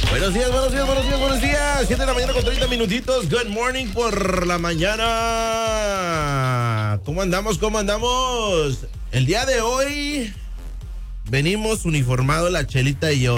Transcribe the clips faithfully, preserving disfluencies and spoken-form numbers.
Buenos días, buenos días, buenos días, buenos días. siete de la mañana con treinta minutitos. Good morning por la mañana. ¿Cómo andamos? ¿Cómo andamos? El día de hoy venimos uniformados la Chelita y yo.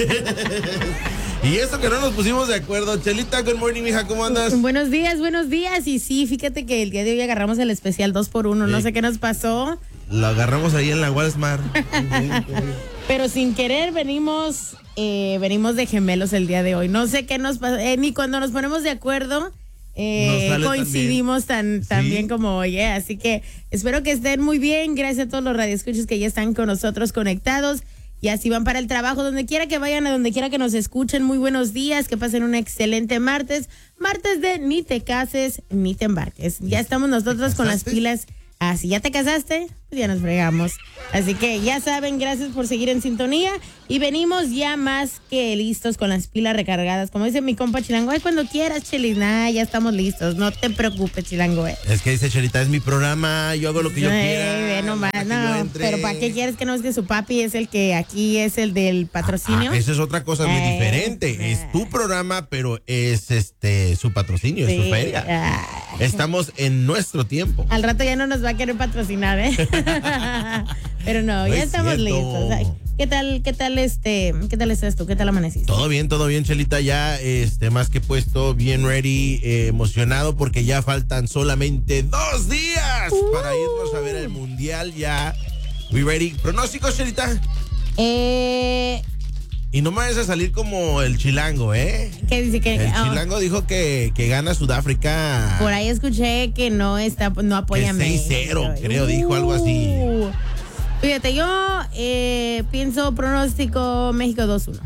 Y eso que no nos pusimos de acuerdo. Chelita, good morning, mija, ¿cómo andas? Buenos días, buenos días. Y sí, fíjate que el día de hoy agarramos el especial dos por uno. Sí. No sé qué nos pasó. Lo agarramos ahí en la Walmart. Pero sin querer venimos, eh, venimos de gemelos el día de hoy. No sé qué nos pasa. Eh, ni cuando nos ponemos de acuerdo eh, coincidimos tan, tan sí. bien como hoy. Eh. Así que espero que estén muy bien. Gracias a todos los radioescuchas que ya están con nosotros conectados. Y así van para el trabajo, donde quiera que vayan, a donde quiera que nos escuchen. Muy buenos días, que pasen un excelente martes. Martes de ni te cases, ni te embarques. Ya estamos nosotros con las pilas. Ah, si ya te casaste, pues ya nos fregamos. Así que ya saben, gracias por seguir en sintonía. Y venimos ya más que listos con las pilas recargadas. Como dice mi compa Chilango, ay, cuando quieras, Chelina, ya estamos listos. No te preocupes, Chilango. Eh. Es que dice Chelita, es mi programa, yo hago lo que yo ay, quiera. No, no, no pero ¿para qué quieres que no es que su papi es el que aquí es el del patrocinio? Ah, eso es otra cosa muy eh, diferente. Eh. Es tu programa, pero es este su patrocinio, sí. es su feria. Ah. Estamos en nuestro tiempo. Al rato ya no nos va a querer patrocinar, ¿eh? Pero no, no ya estamos cierto. listos. Ay, ¿Qué tal, qué tal este, qué tal estás tú? ¿Qué tal amaneciste? Todo bien, todo bien, Chelita, ya este más que puesto, bien ready, eh, emocionado porque ya faltan solamente dos días uh. para irnos a ver el mundial ya. We ready. ¿Pronósticos, Chelita? Eh Y no me vayas a salir como el chilango, ¿eh? ¿Qué dice que? El oh. chilango dijo que, que gana Sudáfrica. Por ahí escuché que no está, no apoya a México. seis cero, creo, uh. dijo algo así. Fíjate, yo eh, pienso pronóstico México dos uno.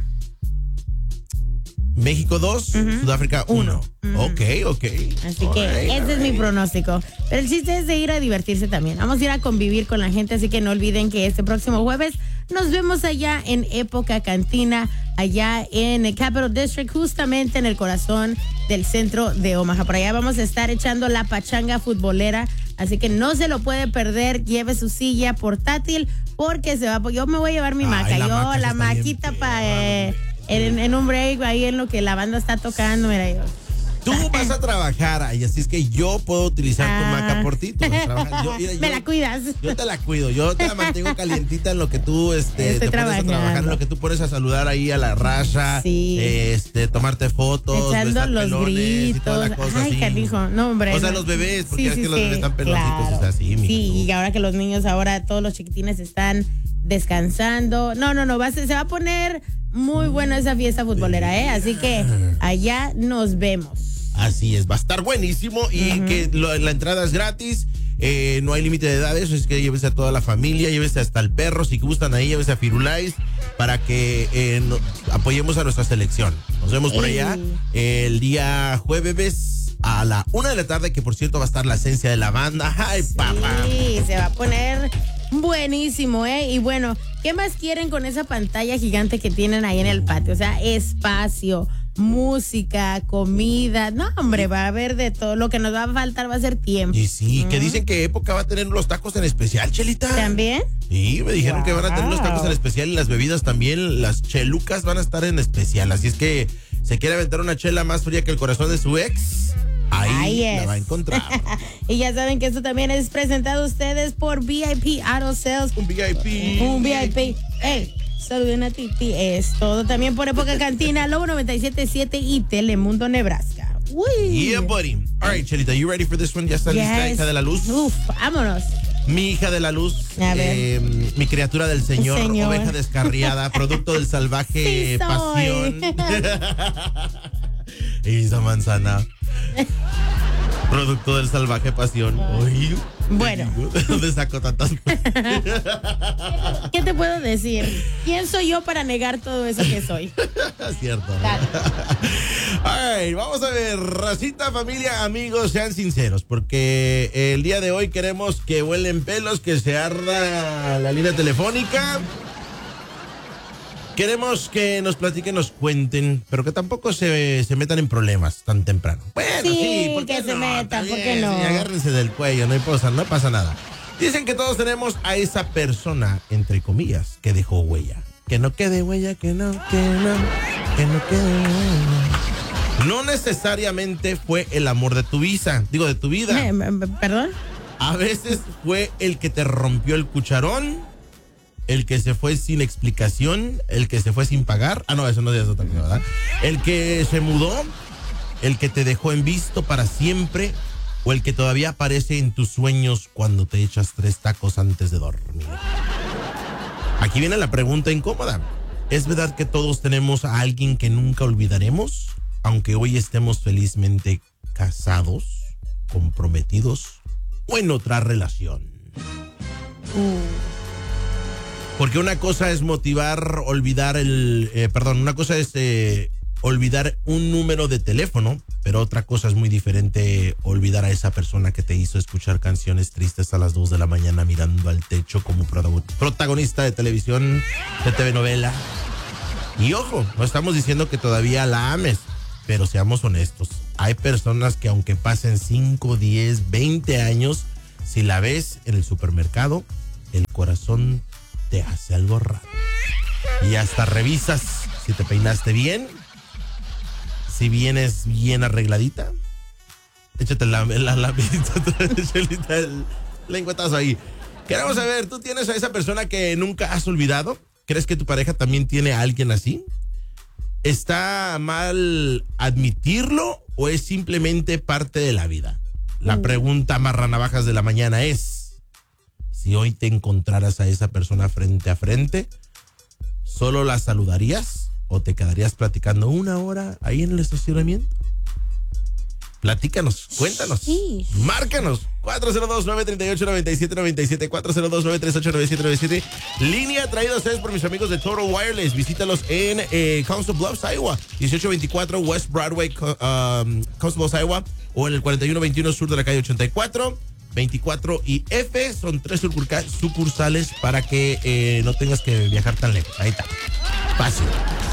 México dos, uh-huh. Sudáfrica uno. Uh-huh. Ok, ok. Así all que right, ese es right. mi pronóstico. Pero el chiste es de ir a divertirse también. Vamos a ir a convivir con la gente, así que no olviden que este próximo jueves nos vemos allá en Época Cantina, allá en el Capital District, justamente en el corazón del centro de Omaha. Por allá vamos a estar echando la pachanga futbolera, así que no se lo puede perder. Lleve su silla portátil porque se va. Yo me voy a llevar mi Ay, maca. La yo maca la maquita para eh, en, en un break ahí en lo que la banda está tocando. Mira yo. Tú vas a trabajar ahí, así es que yo puedo utilizar ah. tu maca por ti. Tú yo, mira, yo, Me la cuidas. Yo te la cuido, yo te la mantengo calientita en lo que tú este, te pones a trabajar, en lo que tú pones a saludar ahí a la raza, sí. este, tomarte fotos, echando los gritos. Y toda la cosa, Ay, así. canijo, no, hombre. O sea, no. los bebés, porque sí, es sí, que sí, los bebés están pelositos, claro. o sea, sí, mi Sí, y ahora que los niños, ahora todos los chiquitines están descansando. No, no, no, va a ser, se va a poner muy buena esa fiesta futbolera, ¿eh? Así que allá nos vemos. Así es, va a estar buenísimo y uh-huh. que lo, la entrada es gratis, eh, no hay límite de edades, es que llévese a toda la familia, llévese hasta el perro, si gustan ahí, llévese a Firulais para que eh, no, apoyemos a nuestra selección. Nos vemos por Ey. allá el día jueves a la una de la tarde, que por cierto va a estar la esencia de la banda. ¡Ay, sí, papá! Sí, se va a poner buenísimo, ¿eh? Y bueno, ¿qué más quieren con esa pantalla gigante que tienen ahí en el patio? O sea, espacio, música, comida. No, hombre, va a haber de todo. Lo que nos va a faltar va a ser tiempo. Y sí, mm. que dicen que Época va a tener los tacos en especial, Chelita. ¿También? Sí, me dijeron wow. que van a tener los tacos en especial y las bebidas también. Las chelucas van a estar en especial. Así es que se quiere aventar una chela más fría que el corazón de su ex. Ahí, Ahí la es. va a encontrar. Y ya saben que esto también es presentado a ustedes por V I P Auto Sales. Un V I P. Un V I P. Ey. Saluden a Titi, es todo también por Época Cantina, Lobo noventa y siete punto siete y Telemundo, Nebraska. Uy. Yeah, buddy. All right, Chelita, you ready for this one? ¿Ya está yes. lista, hija de la luz? Uf, vámonos. Mi hija de la luz, eh, mi criatura del Señor, Señor. oveja descarriada, producto del salvaje sí pasión. Esa manzana. Producto del salvaje pasión. Uy, bueno. ¿Dónde saco tantas cosas? ¿Qué te puedo decir? ¿Quién soy yo para negar todo eso que soy? Cierto. All right, vamos a ver, racita, familia, amigos, sean sinceros, porque el día de hoy queremos que huelen pelos, que se arda la línea telefónica. Queremos que nos platiquen, nos cuenten, pero que tampoco se, se metan en problemas tan temprano. Bueno, sí, sí ¿por qué que no? se metan, ¿por qué no? Sí, agárrense del cuello, no pasa, no pasa nada. Dicen que todos tenemos a esa persona, entre comillas, que dejó huella. Que no quede huella, que no, que no, que me quedé. No necesariamente fue el amor de tu vida, digo, de tu vida. Eh, ¿Perdón? A veces fue el que te rompió el cucharón, el que se fue sin explicación, el que se fue sin pagar. Ah, no, eso no es otra cosa, ¿verdad? El que se mudó, el que te dejó en visto para siempre, o el que todavía aparece en tus sueños cuando te echas tres tacos antes de dormir. Aquí viene la pregunta incómoda. ¿Es verdad que todos tenemos a alguien que nunca olvidaremos? Aunque hoy estemos felizmente casados, comprometidos o en otra relación. Uh. Porque una cosa es motivar, olvidar el... Eh, perdón, una cosa es eh, olvidar un número de teléfono, pero otra cosa es muy diferente olvidar a esa persona que te hizo escuchar canciones tristes a las dos de la mañana mirando al techo como protagonista de televisión, de T V novela. Y ojo, no estamos diciendo que todavía la ames, pero seamos honestos. Hay personas que aunque pasen cinco, diez, veinte años, si la ves en el supermercado, el corazón te hace algo raro. Y hasta revisas si te peinaste bien, si vienes bien arregladita. Échate la, la, la, la el lengüetazo ahí. Queremos saber, ¿tú tienes a esa persona que nunca has olvidado? ¿Crees que tu pareja también tiene a alguien así? ¿Está mal admitirlo o es simplemente parte de la vida? La pregunta marranavajas de la mañana es: si hoy te encontraras a esa persona frente a frente, ¿solo la saludarías o te quedarías platicando una hora ahí en el estacionamiento? Platícanos, cuéntanos, sí. Márcanos cuatro cero dos, nueve tres ocho, nueve siete nueve siete, cuatro cero dos, nueve tres ocho, nueve siete nueve siete. Línea traída a ustedes por mis amigos de Total Wireless. Visítalos en eh, Council Bluffs, Iowa, dieciocho veinticuatro West Broadway, um, Council Bluffs, Iowa, o en el cuarenta y uno veintiuno sur de la calle ochenta y cuatro, veinticuatro y F. Son tres sucursales para que eh, no tengas que viajar tan lejos. Ahí está, fácil.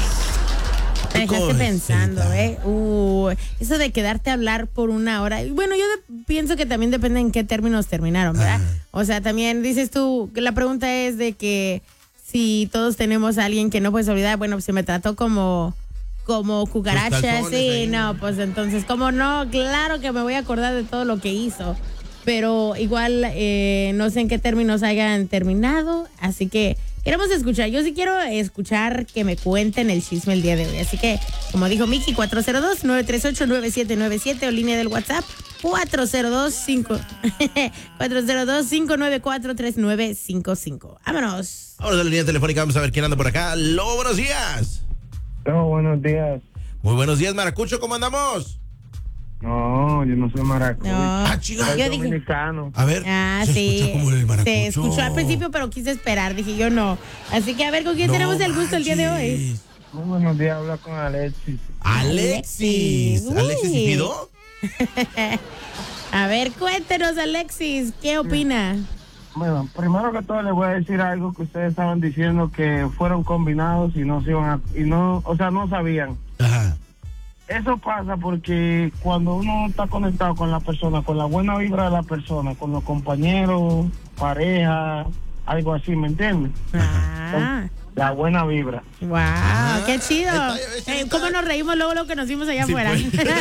Me dejaste pensando, ¿eh? Uh, eso de quedarte a hablar por una hora. Bueno, yo de, pienso que también depende en qué términos terminaron, ¿verdad? Ajá. O sea, también dices tú, la pregunta es de que si todos tenemos a alguien que no puedes olvidar, bueno, pues se me trató como, como cucaracha, sí, ahí. No, pues entonces, ¿cómo no? Claro que me voy a acordar de todo lo que hizo. Pero igual, eh, no sé en qué términos hayan terminado, así que queremos escuchar. Yo sí quiero escuchar que me cuenten el chisme el día de hoy. Así que, como dijo Miki, cuatro cero dos, nueve tres ocho, nueve siete nueve siete o línea del WhatsApp cuatro cero dos, cinco nueve cuatro, tres nueve cinco cinco. Vámonos. Vamos a la línea telefónica, vamos a ver quién anda por acá. Aló, buenos días. No, buenos días. Muy buenos días, Maracucho, ¿cómo andamos? No, yo no soy maracucho. No. Ah, chica. Soy dominicano. A ver, ah, se sí. escucha como el maracucho. Se escuchó al principio, pero quise esperar. Dije yo no. Así que a ver, ¿con quién no tenemos el gusto manches. El día de hoy? Muy buenos días, habla con Alexis. Alexis. Uy. ¿Alexis y Fido? A ver, cuéntenos, Alexis, ¿qué opina? Bueno, primero que todo les voy a decir algo que ustedes estaban diciendo que fueron combinados y no se iban a, y no, o sea, no sabían. Ajá. Eso pasa porque cuando uno está conectado con la persona, con la buena vibra de la persona, con los compañeros, pareja, algo así, ¿me entiendes? Ah. La buena vibra. ¡Wow! Ah, ¡qué chido! Está, está, eh, ¿Cómo nos reímos luego lo que nos vimos allá sí, afuera?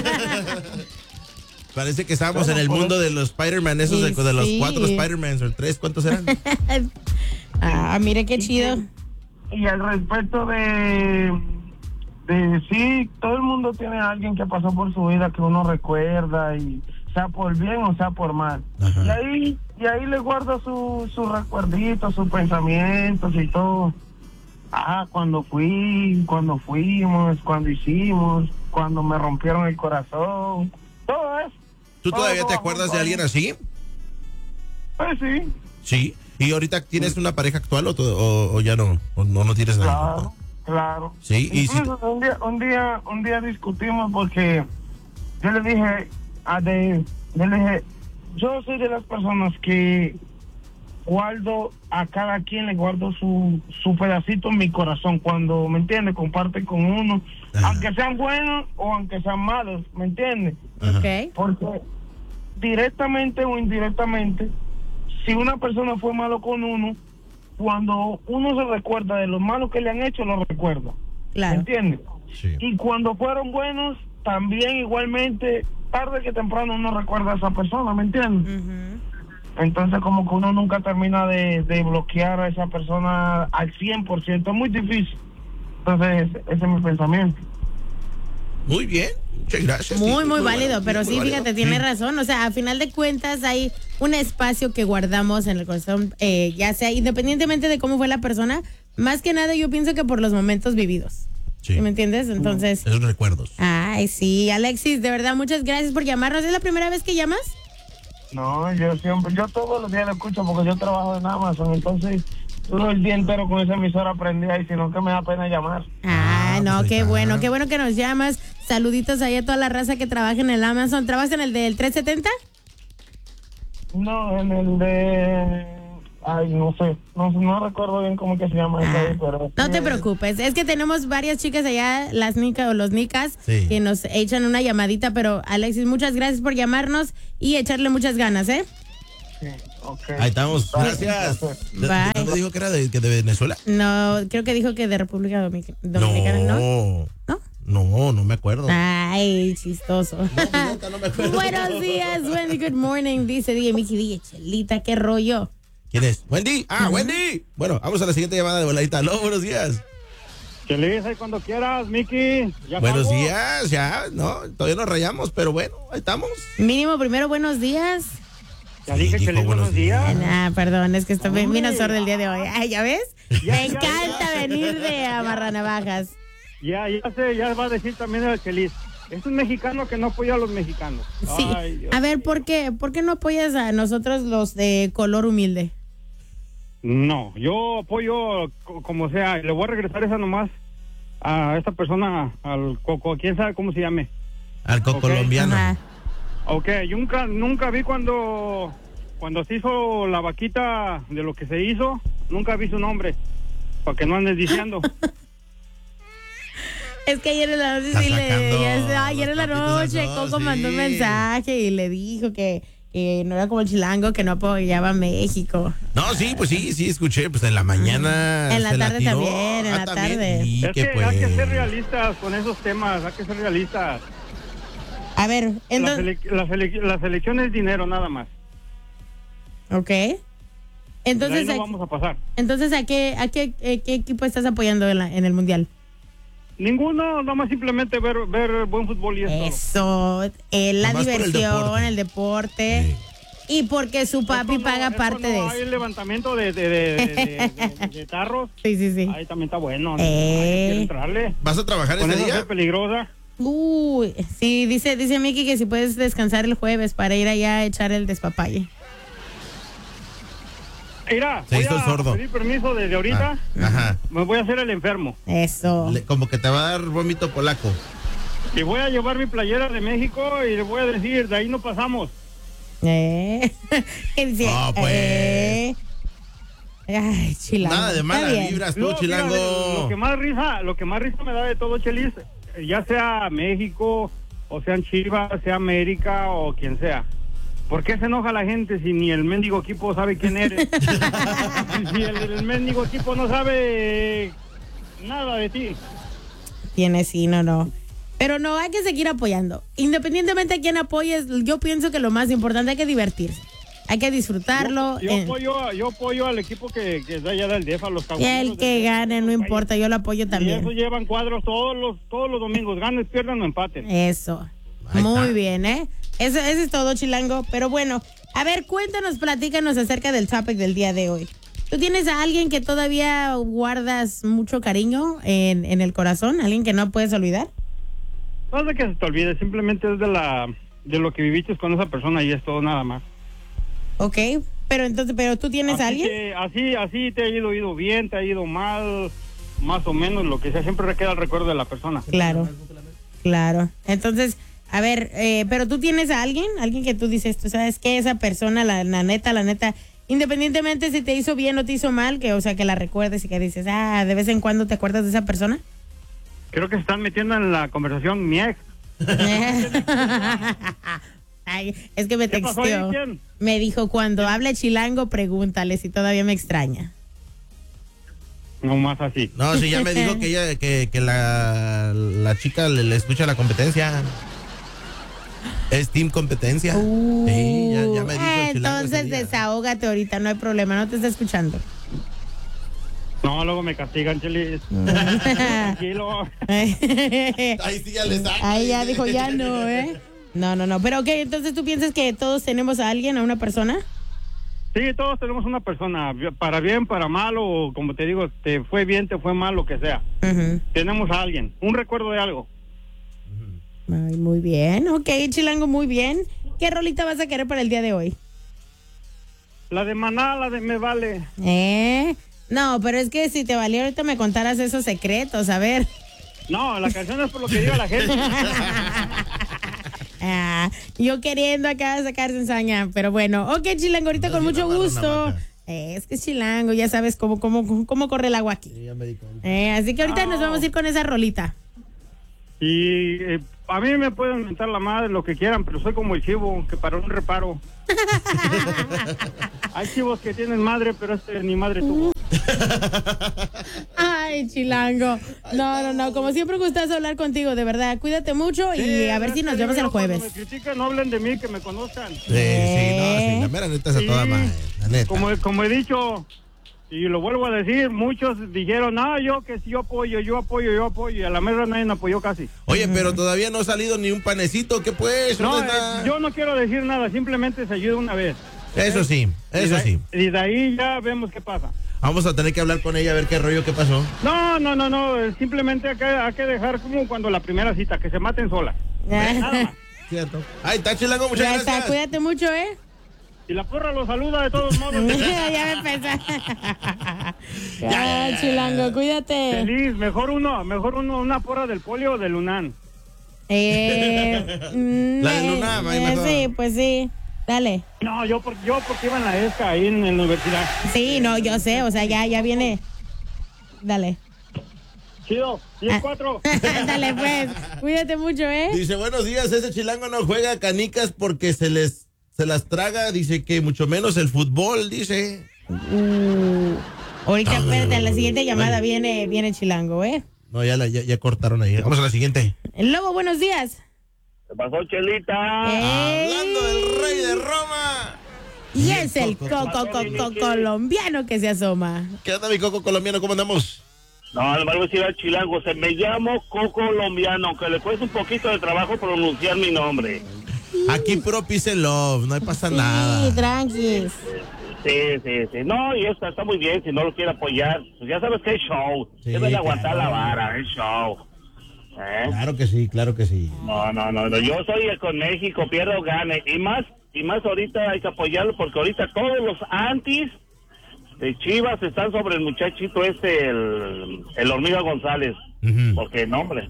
Parece que estábamos en el mundo de los Spider-Man, esos sí, de, de los sí. cuatro Spider-Man o tres, ¿cuántos eran? Ah, mire qué chido. Y, y al respecto de... de sí, todo el mundo tiene a alguien que pasó por su vida que uno recuerda, y sea por bien o sea por mal. Ajá. Y ahí y ahí le guarda sus su recuerditos, sus pensamientos y todo. Ah, cuando fui, cuando fuimos, cuando hicimos, cuando me rompieron el corazón, todo eso. ¿Tú todavía te acuerdas de alguien así? Pues sí. Sí. ¿Y ahorita tienes una pareja actual o, o, o ya no? ¿O no, no tienes nada? Claro. Claro. Sí, y si tú... un día, un día, un día discutimos porque yo le dije a Dave, yo le dije, yo soy de las personas que guardo a cada quien le guardo su su pedacito en mi corazón cuando, ¿me entiendes? Comparte con uno, ajá, aunque sean buenos o aunque sean malos, ¿me entiendes? Okay. Porque directamente o indirectamente, si una persona fue malo con uno, cuando uno se recuerda de lo malo que le han hecho, lo recuerda. Claro. ¿Me entiendes? Sí. Y cuando fueron buenos, también igualmente, tarde que temprano uno recuerda a esa persona, ¿me entiendes? Uh-huh. Entonces como que uno nunca termina de, de bloquear a esa persona al cien por ciento, es muy difícil. Entonces ese es mi pensamiento. Muy bien, muchas gracias. Muy, sí, muy, muy válido, bueno, pero muy sí, válido. fíjate, tiene razón. O sea, a final de cuentas hay un espacio que guardamos en el corazón, eh, ya sea independientemente de cómo fue la persona, más que nada yo pienso que por los momentos vividos. Sí. ¿Me entiendes? Entonces. Esos recuerdos. Ay, sí, Alexis, de verdad, muchas gracias por llamarnos. ¿Es la primera vez que llamas? No, yo siempre, yo todos los días lo escucho porque yo trabajo en Amazon, entonces todo el día entero con esa emisora prendida y si no que me da pena llamar. Ah, no, pues qué está. Bueno, qué bueno que nos llamas. Saluditos ahí a toda la raza que trabaja en el Amazon. ¿Trabajas en el del trescientos setenta? No, en el de... Ay, no sé, no, no recuerdo bien cómo que se llama ah, ahí, pero... No te preocupes, es que tenemos varias chicas allá, las nicas o los nicas, sí, que nos echan una llamadita, pero Alexis, muchas gracias por llamarnos y echarle muchas ganas, ¿eh? Sí, okay. Ahí estamos, gracias. ¿De, ¿De dónde dijo que era? ¿De, de Venezuela? No, creo que dijo que de República Dominicana, Dominicana ¿no? ¿no? ¿No? No, no me acuerdo. Ay, chistoso. No, no, no me acuerdo. Buenos días, Wendy, good morning, dice D J Mickey, D J Chelita, qué rollo. ¿Quién es? Wendy. Ah, uh-huh. Wendy. Bueno, vamos a la siguiente llamada de voladita. Aló, buenos días. Feliz, ahí cuando quieras, Mickey. Buenos salgo. días, ya, no, todavía nos rayamos, pero bueno, ahí estamos. Mínimo primero, buenos días. Ya dije sí, que le buenos días. días. Ah, perdón, es que estoy bien, bien sordo el día de hoy. Ay, ¿ya ves? Ya, Me ya, encanta ya. venir de amarranavajas. Ya, ya sé, ya va a decir también el Chelis. Es un mexicano que no apoya a los mexicanos. Sí. Ay, a ver, ¿por qué? ¿Por qué no apoyas a nosotros los de color humilde? No, yo apoyo como sea. Le voy a regresar esa nomás a esta persona, al coco, quién sabe cómo se llame. Al coco colombiano. Ajá. Ok, yo nunca, nunca vi cuando, cuando se hizo la vaquita de lo que se hizo, nunca vi su nombre, para que no andes diciendo. Es que ayer en la noche sí le, ya, ayer en la noche Coco sí. mandó un mensaje y le dijo que que no era como el chilango, que no apoyaba a México. No, sí, pues sí, sí, escuché, pues en la mañana. En la tarde la también, en ah, la también. tarde. Y es que, que pues... hay que ser realistas con esos temas, hay que ser realistas. A ver, entonces... La, sele la, sele la selección es dinero, nada más. Ok. Entonces... No vamos a pasar. Entonces, ¿a qué, a qué, eh, qué equipo estás apoyando en, la, en el Mundial? Ninguno, nada más simplemente ver ver buen fútbol y eso. Eso, eh, la diversión, el deporte. El deporte sí. Y porque su papi cuando, paga parte de eso. Hay el levantamiento de, de, de, de, de, de, de tarros. Sí, sí, sí. Ahí también está bueno. Eh. Hay que entrarle. ¿Vas a trabajar ese día? Es peligrosa. Uy, sí, dice, dice Mickey que si puedes descansar el jueves para ir allá a echar el despapalle. Mira, se voy hizo a el sordo. pedir permiso desde ahorita. Ah, ajá. Me voy a hacer el enfermo. Eso. Le, como que te va a dar vómito polaco. Y voy a llevar mi playera de México y le voy a decir, de ahí no pasamos. Eh. Dice, oh, pues. Eh. Ay, chilango. Nada de malas vibras, tú, no, chilango. Mira, lo que más risa, lo que más risa me da de todo, Chelis, ya sea México, o sean Chivas, sea América, o quien sea. ¿Por qué se enoja la gente si ni el mendigo equipo sabe quién eres? Si el, el mendigo equipo no sabe nada de ti. Tiene sí, no, no. Pero no, hay que seguir apoyando. Independientemente de quién apoyes, yo pienso que lo más importante hay que divertirse. Hay que disfrutarlo. Yo, yo, en... apoyo, yo apoyo al equipo que, que es de allá del D E F, a los Y el que de... gane, no importa, yo lo apoyo también. Y eso llevan cuadros todos los, todos los domingos, ganen, pierdan o empaten. Eso. Muy bien, ¿eh? Eso, eso es todo, chilango. Pero bueno, a ver, cuéntanos, platícanos acerca del topic del día de hoy. ¿Tú tienes a alguien que todavía guardas mucho cariño en, en el corazón? ¿Alguien que no puedes olvidar? No es de que se te olvide, simplemente es de la de lo que viviste con esa persona y es todo nada más. Ok, pero entonces, ¿pero tú tienes así a alguien? Que, así, así te ha ido, ido bien, te ha ido mal, más o menos, lo que sea, siempre queda el recuerdo de la persona. Claro, claro. Entonces... A ver, eh, pero tú tienes a alguien, alguien que tú dices, tú sabes que esa persona, la, la neta, la neta, independientemente si te hizo bien o te hizo mal, que o sea, que la recuerdes y que dices, ah, de vez en cuando te acuerdas de esa persona. Creo que se están metiendo en la conversación mi ex. Ay, es que me texteó. Me dijo, cuando hable chilango, pregúntale si todavía me extraña. No más así. No, sí, ya me dijo que ella, que, que la, la chica le, le escucha la competencia. Es team competencia. Uh, sí, ya, ya me dijo eh, el chilango entonces desahógate ahorita, no hay problema, no te está escuchando. No, luego me castigan, Chelis. Tranquilo. Ahí sí ya le saca. Ahí ya dijo, ya no, ¿eh? No, no, no. Pero, ok, entonces tú piensas que todos tenemos a alguien, a una persona. Sí, todos tenemos una persona, para bien, para mal, o como te digo, te fue bien, te fue mal, lo que sea. Uh-huh. Tenemos a alguien, un recuerdo de algo. Ay, muy bien, ok, Chilango, muy bien. ¿Qué rolita vas a querer para el día de hoy? La de Maná, la de Me Vale. ¿Eh? No, pero es que si te valía ahorita me contaras esos secretos, a ver. No, la canción es por lo que diga la gente. ah, yo queriendo acá sacar ensaña, pero bueno. Ok, Chilango, ahorita no, con mucho gusto. Eh, es que es Chilango, ya sabes cómo, cómo, cómo corre el agua aquí. Sí, ya me di cuenta. Eh, así que ahorita oh. nos vamos a ir con esa rolita. Y eh, a mí me pueden mentar la madre lo que quieran, pero soy como el chivo que para un reparo. Hay chivos que tienen madre, pero este ni madre tuvo. Ay, Chilango. No, no, no. Como siempre gustazo hablar contigo, de verdad. Cuídate mucho y sí, a ver si nos vemos el jueves. Cuando me critican, no hablen de mí, que me conozcan. Sí, eh. sí, no, sí. La mera neta es sí. a toda madre, la neta. Como, como he dicho, y lo vuelvo a decir, muchos dijeron, ah, yo que sí, yo apoyo, yo apoyo, yo apoyo, y a la mera nadie me apoyó casi. Oye, pero todavía no ha salido ni un panecito, ¿qué pues? No, eh, yo no quiero decir nada, simplemente se ayuda una vez. Eso sí, eso y de, sí. Y de ahí ya vemos qué pasa. Vamos a tener que hablar con ella a ver qué rollo, qué pasó. No, no, no, no, simplemente hay que, hay que dejar como cuando la primera cita, que se maten solas. Nada más. Cierto. Ahí está, Chilango, muchas ya gracias. Está, cuídate mucho, ¿eh? Y la porra lo saluda de todos modos. ya me empezó. ya, ya, Chilango, cuídate. Feliz, mejor uno, mejor uno, una porra del polio o del Lunan. Eh, la del Lunan, eh, sí, pues sí. Dale. No, yo, por, yo porque iba en la ESCA ahí en, en la universidad. Sí, no, yo sé, o sea, ya, ya viene. Dale. Chido, diez cuatro. Dale, pues, cuídate mucho, ¿eh? Dice, buenos días, ese Chilango no juega canicas porque se les, se las traga, dice que mucho menos el fútbol, dice. Uh, ahorita, espérate, en la siguiente llamada viene, viene Chilango, ¿eh? No, ya, la, ya, ya cortaron ahí. Vamos a la siguiente. El Lobo, buenos días. ¿Qué pasó, Chelita? ¡Ey! Hablando del rey de Roma. Y es el coco, coco, coco colombiano que se asoma. ¿Qué onda, mi coco colombiano? ¿Cómo andamos? No, le voy a decir al Chilango, se me llamo coco colombiano, aunque le cuesta un poquito de trabajo pronunciar mi nombre. Aquí puro peace and love, no pasa sí, nada. Sí, tranquis. Sí, sí, sí. No, y esto está muy bien, si no lo quiere apoyar, pues ya sabes que es show. Sí, debe de aguantar claro. la vara, es show. ¿Eh? Claro que sí, claro que sí. No, no, no, no, yo soy con México, pierdo o gane, y más, y más ahorita hay que apoyarlo, porque ahorita todos los antis de Chivas están sobre el muchachito este, el, el Hormiga González, uh-huh. porque no, hombre,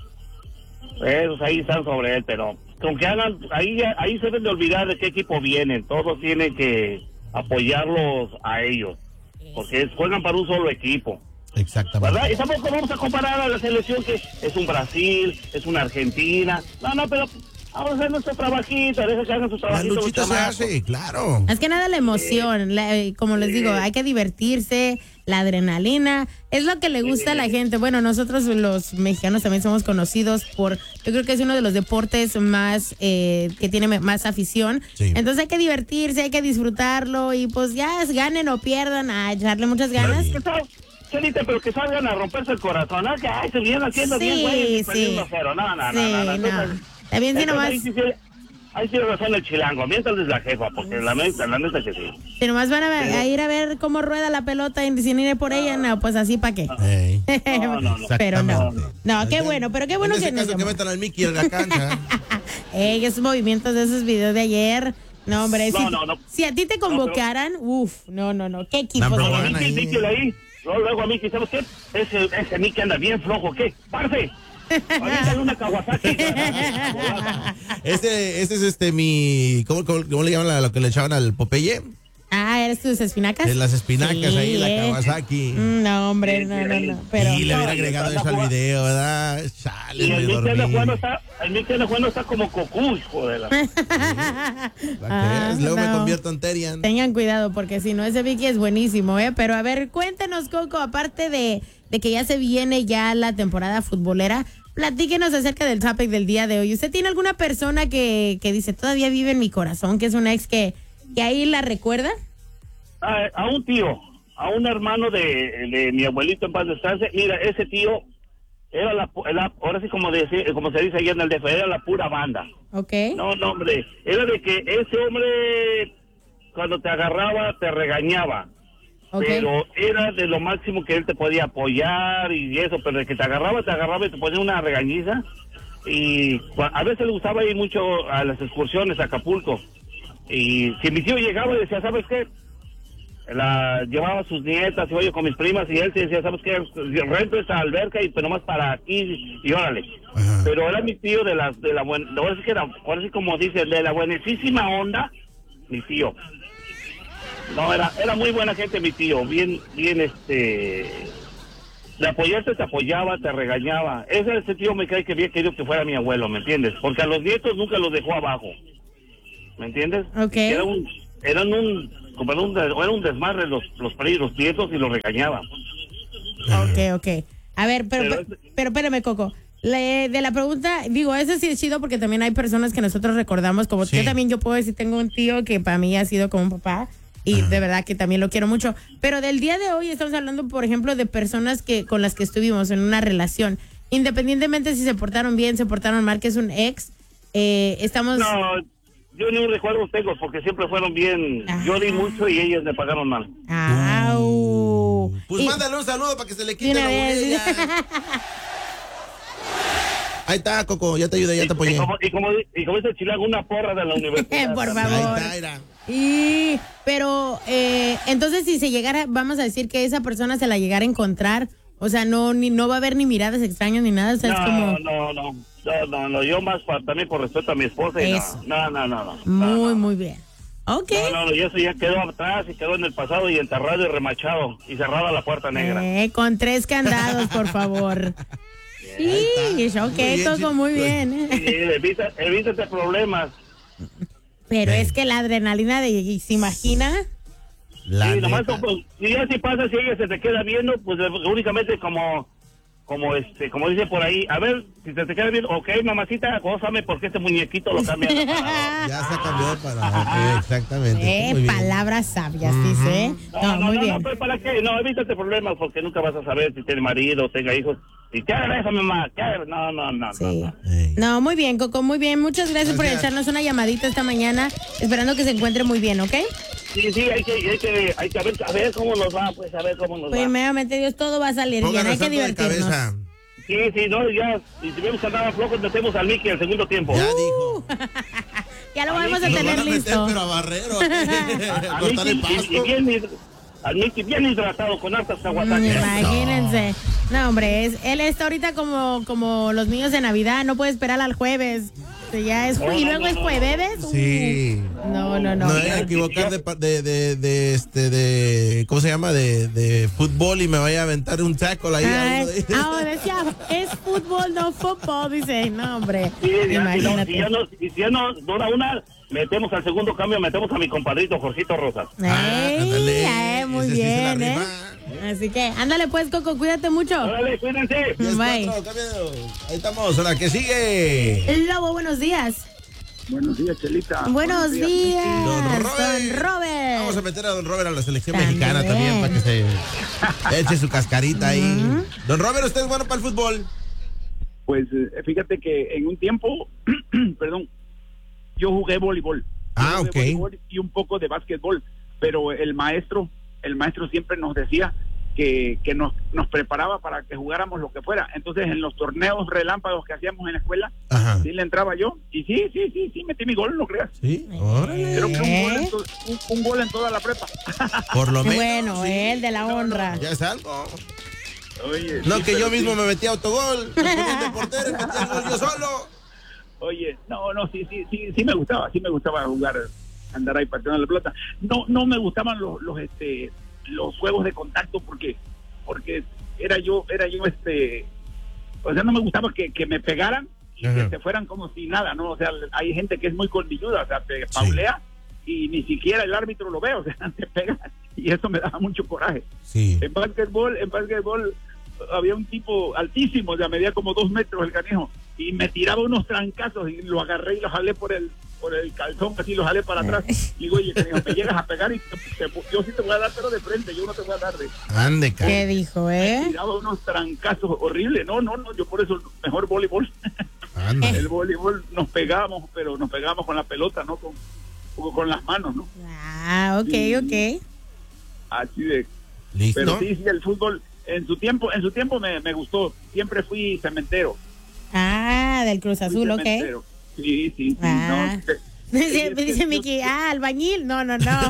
esos ahí están sobre él, pero con que hagan, ahí, ahí se deben de olvidar de qué equipo vienen, todos tienen que apoyarlos a ellos, porque juegan para un solo equipo. Exactamente. ¿Verdad? Y tampoco vamos a comparar a la selección que es un Brasil, es una Argentina. No, no, pero vamos a hacer nuestro trabajito, deja que hagan su trabajito. La luchita se hace, claro. Es que nada la emoción, sí. la, como les digo, hay que divertirse, la adrenalina, es lo que le gusta sí. a la gente. Bueno, nosotros los mexicanos también somos conocidos por, yo creo que es uno de los deportes más, eh, que tiene más afición. Sí. Entonces hay que divertirse, hay que disfrutarlo y pues ya ganen o pierdan, a echarle muchas ganas. Sí. Chelita, pero que salgan a romperse el corazón, ¿no? Que ay, se vienen haciendo sí, bien, güey, sí. cero. No, no, sí, no, no, no. no. También si nomás... Ahí sí, ahí sí razón el Chilango, mientras la jefa, porque la neta, la neta que sí. Si nomás van a, sí. a ir a ver cómo rueda la pelota y sin ir por ella, no, pues así para qué. Hey. No, no, no. Pero no. No, qué bueno, pero qué bueno en que ese caso que metan al Mickey en la cancha. Ey, esos movimientos de esos videos de ayer... No, hombre, no, si, no, no. si a ti te convocaran, no, pero... uff, no, no, no, ¿qué equipo? No, Mickey, Mickey ahí. No, luego a Mickey, ¿sabes qué? Ese, ese Mickey anda bien flojo, ¿qué? ¡Parce! Ahorita una Kawasaki. ese, ese es este mi... ¿Cómo, cómo, cómo le llaman a lo que le echaban al Popeye? Ah, ¿eres tus espinacas? En las espinacas sí, ahí, la eh. Kawasaki. No, hombre, no, no, no. Pero... Y le hubiera agregado eso al video, ¿verdad? Chale, y el me dormí. Juan está, el Michel Juan está como Cocu, joder. Sí. Ah, Luego no. me convierto en Terian. Tengan cuidado, porque si no, ese Vicky es buenísimo, ¿eh? Pero a ver, cuéntenos, Coco, aparte de, de que ya se viene ya la temporada futbolera, platíquenos acerca del topic del día de hoy. ¿Usted tiene alguna persona que, que dice, todavía vive en mi corazón, que es una ex que, que ahí la recuerda? A, a un tío, a un hermano de, de mi abuelito en paz descanse. Mira, ese tío era la, la ahora sí como, de, como se dice allá en el D F, era la pura banda. Ok. No, no, hombre, era de que ese hombre cuando te agarraba te regañaba. Okay. Pero era de lo máximo que él te podía apoyar y eso, pero de que te agarraba, te agarraba y te ponía una regañiza. Y a veces le gustaba ir mucho a las excursiones a Acapulco. Y si mi tío llegaba y decía, ¿sabes qué? La llevaba a sus nietas y oye con mis primas y él se decía, ¿sabes qué? Rento esta alberca y pues nomás para aquí y órale. Ajá. Pero era mi tío de las de la buena, ahora sí que era, ahora sí como dice, de la buenísima onda, mi tío. No, era era muy buena gente mi tío, bien, bien este, de apoyarte te apoyaba, te regañaba. Ese, ese tío me cae que bien querido que fuera mi abuelo, ¿me entiendes? Porque a los nietos nunca los dejó abajo, ¿me entiendes? Okay. Era un, eran un, como era un, era un desmadre los, los, los nietos y los regañaba. Ok, ok. A ver, pero, pero, pero, pero espérame, Coco. Le, de la pregunta, digo, ese sí es chido porque también hay personas que nosotros recordamos, como sí. Yo también, yo puedo decir, tengo un tío que para mí ha sido como un papá. Y ajá. De verdad que también lo quiero mucho. Pero del día de hoy estamos hablando, por ejemplo, de personas que con las que estuvimos en una relación. Independientemente si se portaron bien, se portaron mal, que es un ex, eh, estamos... No, yo ni un recuerdo tengo porque siempre fueron bien. Ajá. Yo di mucho y ellos me pagaron mal. ¡Au! Pues y... mándale un saludo para que se le quite la botella. Ahí está, Coco, ya te ayudé, ya y, te apoyé. Y como, y como, y como dice Chilago, una porra de la universidad. Por favor. Ahí está, y, pero, eh, entonces si se llegara, vamos a decir que esa persona se la llegara a encontrar, o sea, no ni no va a haber ni miradas extrañas ni nada, o sea, no, es como... No, no, no, no, no, yo más para, también por respeto a mi esposa y no, no, no, no. Muy, no, no. muy bien. Ok. No, no, y eso ya quedó atrás y quedó en el pasado y enterrado y remachado y cerrada la puerta negra. Eh, con tres candados, por favor. Sí, ok, muy Coco, muy bien. Sí, evita, evítate problemas. Pero es que la adrenalina de, ¿se imagina? La sí, nomás, pues, si ya si pasa, si ella se te queda viendo, pues únicamente como, como este, como dice por ahí, a ver, si se te queda viendo, ok, mamacita, gózame porque este muñequito lo cambia. Ya se cambió para, okay, exactamente. Eh, palabras sabias, uh-huh. Dice. No, no, no, muy no, bien. No, pero ¿para qué? No, evítate problemas porque nunca vas a saber si tiene marido o tenga hijos. Y qué haga eso, mamá, qué haga... No, no, no, sí. no, no. No, muy bien, Coco, muy bien. Muchas gracias, gracias por echarnos una llamadita esta mañana, esperando que se encuentre muy bien, ¿ok? Sí, sí, hay que, hay que, hay que a ver, a ver cómo nos va, pues, a ver cómo nos pues, va. Primeramente, Dios, todo va a salir Pónganos bien, hay que divertirnos. Sí, sí, no, ya, y si vemos que andaban flojos, metemos al Mickey al segundo tiempo. Ya dijo. Ya lo vamos a tener a listo. Meter, pero a barrero. a, a cortar el pasto. Y, y bien, al Mickey bien hidratado con hartas Kawasaki. Imagínense. No, hombre, es, él está ahorita como, como los niños de Navidad, no puede esperar al jueves. Ya es, no, y luego no, no, es jueves. No. Sí. No, no, no. No hay que equivocar de, de, de, de, este, de, ¿cómo se llama? De, de fútbol y me vaya a aventar un tackle ahí. Ay, ah, decía, es fútbol, no fútbol, dice, no, hombre. Sí, imagínate. Y ya no, y si ya no dura una, metemos al segundo cambio, metemos a mi compadrito Jorgito Rosas. Ay, ándale, ay, muy Ese bien, sí ¿eh? Así que, ándale pues, Coco, cuídate mucho. Ándale, cuídense. Bye. Ahí estamos, ahora que sigue. Lobo, buenos días. Buenos días, Chelita. Buenos, buenos días, días. Don, Robert. Don Robert. Vamos a meter a Don Robert a la selección también. mexicana también para que se eche su cascarita ahí. Uh-huh. Don Robert, ¿usted es bueno para el fútbol? Pues fíjate que en un tiempo, perdón, yo jugué voleibol. Ah, jugué ok. Voleibol y un poco de básquetbol, pero el maestro, el maestro siempre nos decía que, que nos, nos preparaba para que jugáramos lo que fuera. Entonces, en los torneos relámpagos que hacíamos en la escuela, ajá, sí le entraba yo. Y sí, sí, sí, sí, metí mi gol, no creas. Sí, órale. Creo que un gol, en to, un, un gol en toda la prepa. Por lo menos. Bueno, sí. El de la honra. Ya es algo. Oye, no, sí, que yo sí. mismo me metí a autogol. Me ponía de portero y metí el gol yo solo. Oye, no, no, sí, sí, sí, sí me gustaba, sí me gustaba jugar andar ahí pateando la pelota. No, no me gustaban los, los, este, los juegos de contacto porque, porque era yo, era yo, este, o sea, no me gustaba que, que me pegaran y uh-huh. que se fueran como si nada, ¿no? O sea, hay gente que es muy colmilluda, o sea, te paulea sí. y ni siquiera el árbitro lo ve, o sea, te pega y eso me daba mucho coraje. Sí. En básquetbol, en básquetbol había un tipo altísimo, o sea, medía como dos metros el canijo, y me tiraba unos trancazos y lo agarré y lo jalé por el por el calzón, así lo jalé para atrás. Y digo, oye, canijo, me llegas a pegar y te, te, yo sí te voy a dar, pero de frente, yo no te voy a dar de... Ande, cara. ¿Qué dijo, eh? Me tiraba unos trancazos horribles. No, no, no, yo por eso mejor voleibol. Ande. El voleibol nos pegamos, pero nos pegamos con la pelota, no con, con las manos, ¿no? Ah, ok, y, ok. Así de... ¿Listo? Pero sí, sí, el fútbol... En su tiempo, en su tiempo me, me gustó. Siempre fui cementero. Ah, del Cruz Azul, ok. Sí, sí, sí. Ah. No, dice dice Miki, ah, albañil. No, no, no.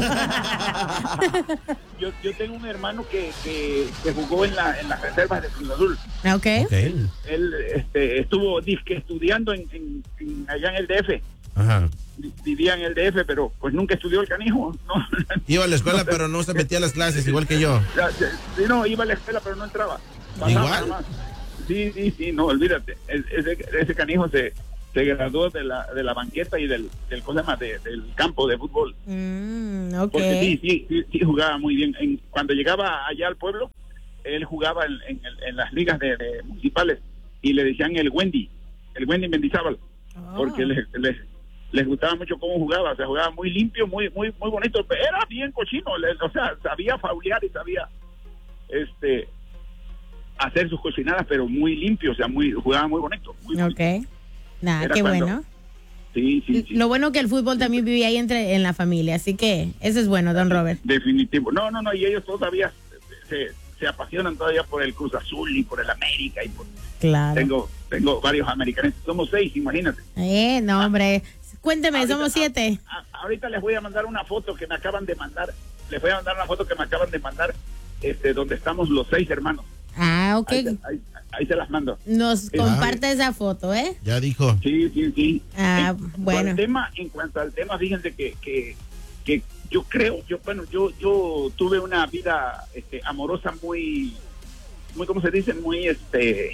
yo, yo tengo un hermano que, que, que jugó en, la, en las reservas de Cruz Azul. Ok. okay. Él este, estuvo disque estudiando en, en, en, allá en el D F. Ajá. Vivía en el D F, pero pues nunca estudió el canijo, ¿no? Iba a la escuela, no, pero no se metía a las clases, igual que yo. Sí, no, iba a la escuela, pero no entraba. ¿Igual? Sí, sí, sí, no, olvídate. Ese, ese canijo se, se graduó de la, de la banqueta y del, del, ¿cómo se llama? De, del campo de fútbol. Mm, okay. Porque sí, sí, sí, sí, jugaba muy bien. En, cuando llegaba allá al pueblo, él jugaba en, en, en las ligas de, de municipales y le decían el Wendy, el Wendy Mendizábal, oh. porque les, les, les gustaba mucho cómo jugaba, o sea, jugaba muy limpio, muy muy muy bonito, era bien cochino, le, o sea, sabía faulear y sabía este hacer sus cocinadas, pero muy limpio, o sea, muy jugaba muy bonito. Muy ok, bonito. Nada, qué cuando, bueno. Sí, sí, sí. Lo bueno que el fútbol también vivía ahí entre en la familia, así que eso es bueno, don Robert. Definitivo. No, no, no, y ellos todavía se, se apasionan todavía por el Cruz Azul y por el América y por... Claro. Tengo, tengo varios americanos, somos seis, imagínate. Eh, no, hombre, cuénteme, ahorita, somos siete. A, a, ahorita les voy a mandar una foto que me acaban de mandar, les voy a mandar una foto que me acaban de mandar, este, donde estamos los seis hermanos. Ah, ok. Ahí, ahí, ahí se las mando. Nos eh, comparte ah, esa foto, ¿eh? Ya dijo. Sí, sí, sí. Ah, en, bueno. En, tema, en cuanto al tema, fíjense que, que, que yo creo, yo bueno, yo yo tuve una vida este, amorosa muy, muy, ¿cómo se dice? Muy, este,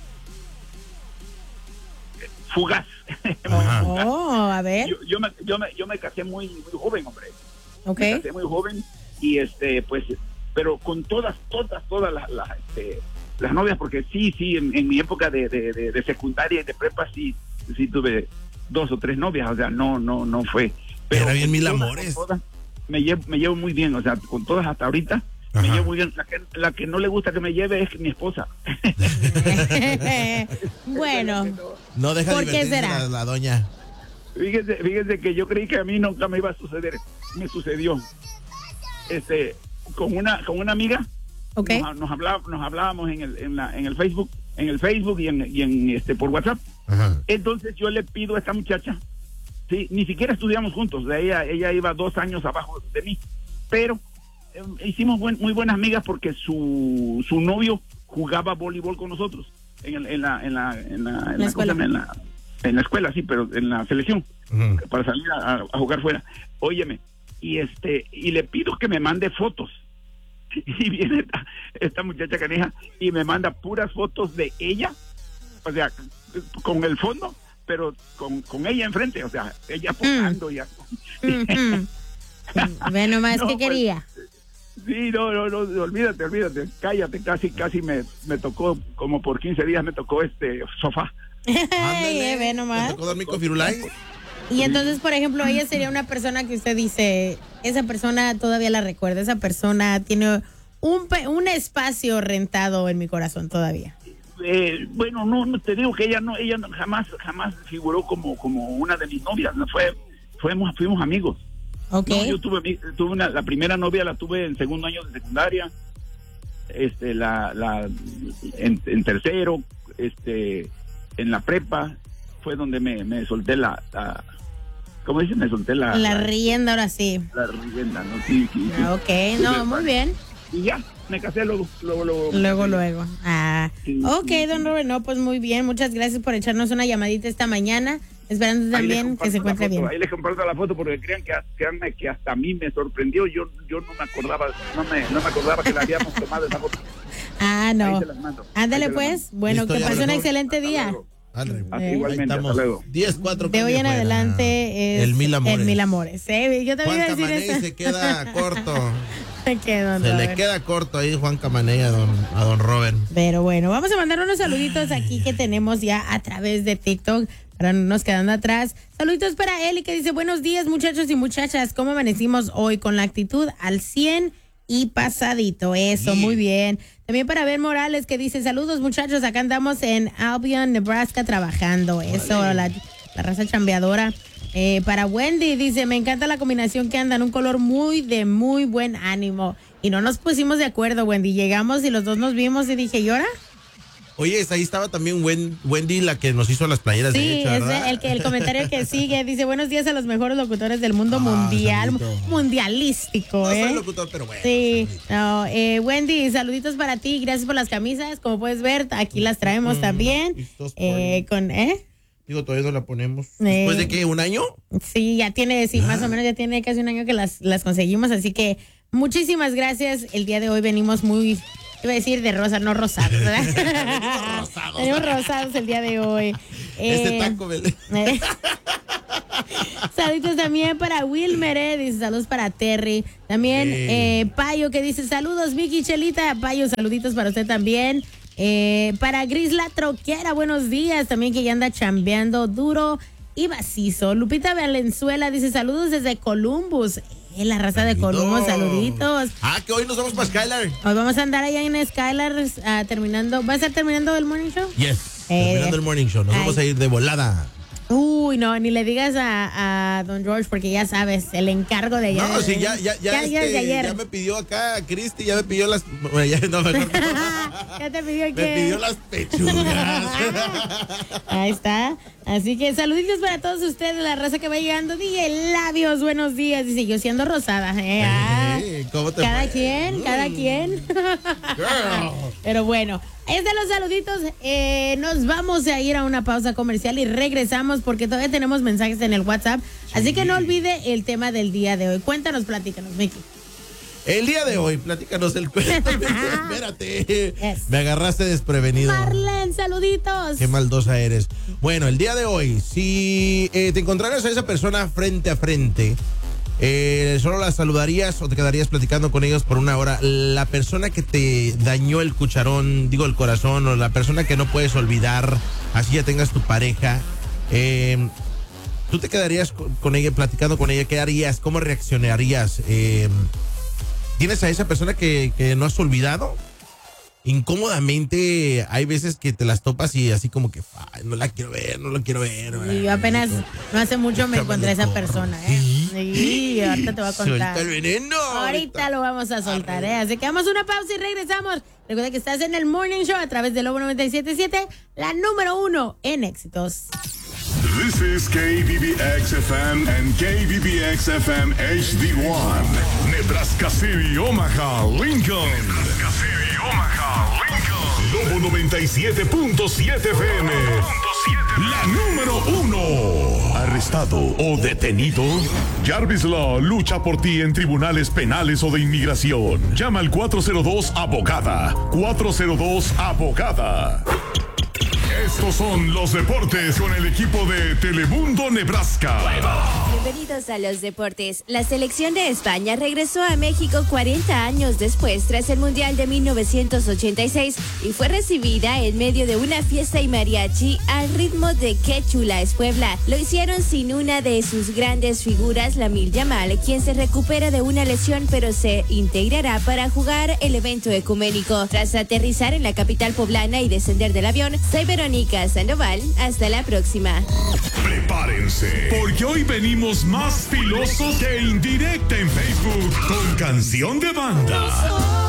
fugaz. Oh, a ver. Yo, yo, me, yo, me, yo me casé muy, muy joven, hombre. Ok. Me casé muy joven y, este, pues... pero con todas, todas, todas las, las, este, las novias, porque sí, sí, en, en mi época de, de, de, de secundaria y de prepa sí, sí tuve dos o tres novias, o sea, no, no, no fue. Pero era bien mil todas, amores. Todas, me, llevo, me llevo muy bien, o sea, con todas hasta ahorita, ajá, me llevo muy bien. La que, la que no le gusta que me lleve es mi esposa. Bueno, no deja ¿por qué será? La, la doña. Fíjese, fíjese que yo creí que a mí nunca me iba a suceder, me sucedió. Este... con una con una amiga, okay, nos, nos hablábamos nos hablábamos en el en la en el Facebook en el Facebook y en, y en este por WhatsApp. Ajá. Entonces yo le pido a esta muchacha, sí, ni siquiera estudiamos juntos, ella ella iba dos años abajo de mí, pero eh, hicimos buen, muy buenas amigas porque su su novio jugaba voleibol con nosotros en, el, en la en la en la, en la, la escuela en la, en la escuela sí, pero en la selección, uh-huh, para salir a, a jugar fuera. Óyeme, y este y le pido que me mande fotos y viene esta, esta muchacha canija y me manda puras fotos de ella, o sea, con el fondo, pero con, con ella enfrente, o sea, ella posando. mm. ya mm-hmm. Ve nomás no, que pues, quería. Sí, no, no, no, olvídate, olvídate, cállate, casi, casi me, me tocó, como por quince días me tocó este sofá. Ándale, ve nomás. ¿Me tocó dormir con Firulais? Y entonces, por ejemplo, ella sería una persona que usted dice, esa persona todavía la recuerda, esa persona tiene un, un espacio rentado en mi corazón todavía. Eh, bueno, no, no te digo que ella no, ella jamás, jamás figuró como, como una de mis novias, no fue, fuimos, fuimos amigos. Okay. No, yo tuve, tuve una, la primera novia la tuve en segundo año de secundaria, este, la, la, en, en tercero, este, en la prepa fue donde me, me solté la, la ¿cómo dicen? Me solté la... La, la rienda, ahora sí. La rienda, ¿no? Sí, sí. sí. Ok, no, muy bien. Y ya, me casé luego, luego, luego. Luego, luego. Ah, sí, ok, sí, don sí. Robert, no, pues muy bien. Muchas gracias por echarnos una llamadita esta mañana. Esperando también que se encuentre bien. Ahí les comparto la foto porque crean que, créanme que hasta a mí me sorprendió. Yo yo no me acordaba, no me, no me acordaba que la habíamos tomado esa foto. Ah, no. Ándale pues. Bueno, que pase un excelente día. André, Así, eh, igualmente, hasta luego. diez cuatro de hoy en adelante es el Mil Amores. El Mil Amores. Sí, yo también Juan iba a decir eso. Se queda corto. Se, quedó, se le queda corto ahí Juan Camaney a don, a don Robert. Pero bueno, vamos a mandar unos saluditos aquí que tenemos ya a través de TikTok para no nos quedando atrás. Saluditos para Eli que dice, buenos días muchachos y muchachas, ¿cómo amanecimos hoy? Con la actitud al cien y pasadito, eso, sí. Muy bien. También para Ben Morales que dice, saludos muchachos, acá andamos en Albion, Nebraska trabajando, eso, vale. la, la raza chambeadora. Eh, para Wendy dice, me encanta la combinación que andan, un color muy de muy buen ánimo. Y no nos pusimos de acuerdo, Wendy, llegamos y los dos nos vimos y dije, ¿y ahora? Oye, ahí estaba también Wendy, la que nos hizo las playeras. Sí, de hecho, ¿verdad? es el, que, el comentario que sigue. Dice, buenos días a los mejores locutores del mundo ah, mundial, saludito. mundialístico. No ¿eh? soy locutor, pero bueno. Sí, no, eh, Wendy, saluditos para ti. Gracias por las camisas. Como puedes ver, aquí las traemos mm, también. Eh, con, ¿eh? Digo, todavía no la ponemos. Eh, ¿Después de qué? ¿Un año? Sí, ya tiene, sí, ah. más o menos ya tiene casi un año que las, las conseguimos. Así que muchísimas gracias. El día de hoy venimos muy... Iba a decir de rosa, no rosados, ¿verdad? Venimos rosados. Venimos rosados el día de hoy. Este eh, taco, ¿verdad? Eh. Saludos también para Wilmer, eh, dice saludos para Terry. También hey. eh, Payo que dice saludos, Miki Chelita. Payo, saluditos para usted también. Eh, para Gris la Troquera, buenos días. También que ya anda chambeando duro y macizo. Lupita Valenzuela dice saludos desde Columbus. Eh, la raza de Columbus, saluditos. Ah, que hoy nos vamos para Skylar. Hoy vamos a andar allá en Skylar uh, terminando. ¿Va a estar terminando el morning show? Yes, eh, terminando el morning show. Nos ay. vamos a ir de volada. Uy, no, ni le digas a, a don George porque ya sabes, el encargo de allá. No, sí, ya, ya, ya, ya, este, de ayer. Ya me pidió acá, Cristi, ya me pidió las... Bueno, ya, no, mejor, ¿Ya te pidió qué? Me pidió las pechugas. Ahí está. Así que saluditos para todos ustedes, la raza que va llegando. Dije, labios, buenos días. Dice, yo siendo rosada. ¿eh? Ah, hey, ¿cómo te cada fue? quien, mm. cada quien. Pero bueno, ahí están los saluditos. Eh, nos vamos a ir a una pausa comercial y regresamos porque todavía tenemos mensajes en el WhatsApp. Sí. Así que no olvide el tema del día de hoy. Cuéntanos, platícanos, Miki. El día de hoy, platícanos el cuento. Espérate. Yes. Me agarraste desprevenido. Marlene, saluditos. Qué maldosa eres. Bueno, el día de hoy, si eh, te encontraras a esa persona frente a frente, eh, ¿solo la saludarías o te quedarías platicando con ellos por una hora? La persona que te dañó el cucharón, digo el corazón, o la persona que no puedes olvidar, así ya tengas tu pareja, eh, ¿tú te quedarías con, con ella, platicando con ella? ¿Qué harías? ¿Cómo reaccionarías? Eh, ¿Tienes a esa persona que, que no has olvidado? Incómodamente hay veces que te las topas y así como que ay, no la quiero ver, no la quiero ver. Y yo apenas no hace mucho me encontré a esa persona, ¿eh? Sí, sí, ahorita te voy a contar. Suelta el veneno. Ahorita, ahorita lo vamos a soltar, ¿eh? Así que vamos a una pausa y regresamos. Recuerda que estás en el Morning Show a través de Lobo noventa y siete punto siete, la número uno en éxitos. This is K B B X F M and K B B X F M H D one. Nebraska City, Omaha, Lincoln. Nebraska City, Omaha, Lincoln. Lobo noventa y siete punto siete F M. La número uno. Arrestado o detenido. Jarvis Law lucha por ti en tribunales penales o de inmigración. Llama al cuatro cero dos abogada. cuatro cero dos abogada. Estos son los deportes con el equipo de Telemundo Nebraska. Bienvenidos a los deportes. La selección de España regresó a México cuarenta años después tras el Mundial de mil novecientos ochenta y seis y fue recibida en medio de una fiesta y mariachi al ritmo de Qué chula es Puebla. Lo hicieron sin una de sus grandes figuras, Lamil Yamal, quien se recupera de una lesión pero se integrará para jugar el evento ecuménico. Tras aterrizar en la capital poblana y descender del avión, soy Verónica Sandoval. Hasta la próxima. Prepárense, porque hoy venimos más filosos que indirecta en Facebook con canción de banda.